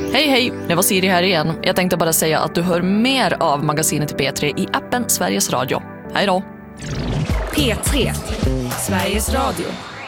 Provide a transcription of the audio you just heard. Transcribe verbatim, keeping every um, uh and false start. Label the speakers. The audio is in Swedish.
Speaker 1: Hej hej, det var Siri här igen. Jag tänkte bara säga att du hör mer av Magasinet P tre i appen Sveriges Radio. Hej då!
Speaker 2: P tre, Sveriges Radio.